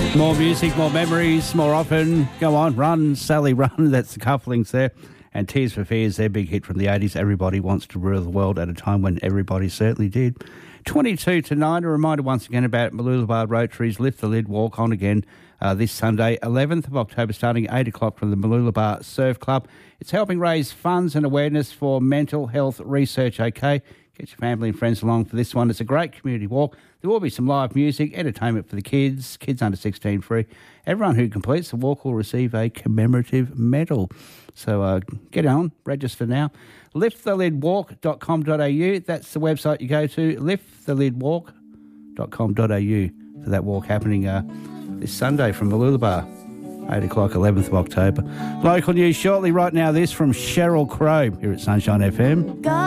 More music, more memories, more often. Go on, run, Sally, run. That's the couplings there. And Tears for Fears, their big hit from the 80s. Everybody wants to rule the world at a time when everybody certainly did. 22 to 9. A reminder once again about Mooloolaba Rotary's Lift the Lid Walk on again this Sunday, 11th of October, starting at 8 o'clock from the Mooloolaba Surf Club. It's helping raise funds and awareness for mental health research, okay? Get your family and friends along for this one. It's a great community walk. There will be some live music, entertainment for the kids under 16 free. Everyone who completes the walk will receive a commemorative medal. So get on, register now. Liftthelidwalk.com.au. That's the website you go to, liftthelidwalk.com.au for that walk happening this Sunday from Mooloolaba, 8 o'clock, 11th of October. Local news shortly. Right now, this from Sheryl Crow here at Sunshine FM.